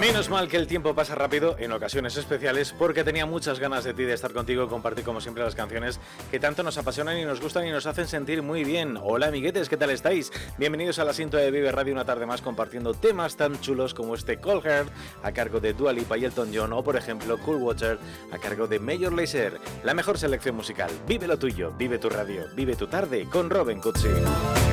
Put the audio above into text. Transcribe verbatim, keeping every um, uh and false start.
Menos mal que el tiempo pasa rápido en ocasiones especiales porque tenía muchas ganas de ti, de estar contigo y compartir como siempre las canciones que tanto nos apasionan y nos gustan y nos hacen sentir muy bien. Hola amiguetes, ¿qué tal estáis? Bienvenidos al asiento de Vive Radio una tarde más compartiendo temas tan chulos como este Cold Heart a cargo de Dua Lipa y Elton John o por ejemplo Cool Water a cargo de Major Lazer. La mejor selección musical. Vive lo tuyo, vive tu radio, vive tu tarde con Robin Cutsi.